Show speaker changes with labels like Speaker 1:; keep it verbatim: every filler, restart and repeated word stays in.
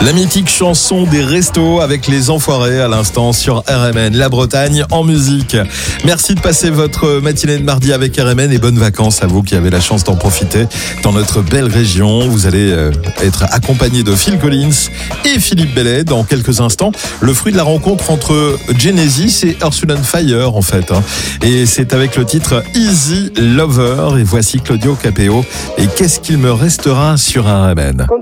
Speaker 1: La mythique chanson des restos avec les enfoirés à l'instant sur R M N, la Bretagne en musique. Merci de passer votre matinée de mardi avec R M N et bonnes vacances à vous qui avez la chance d'en profiter dans notre belle région. Vous allez être accompagné de Phil Collins et Philippe Bellet dans quelques instants. Le fruit de la rencontre entre Genesis et Earth, Wind and Fire en fait. Et c'est avec le titre Easy Lover. Et voici Claudio Capéo et Qu'est-ce qu'il me restera sur R M N.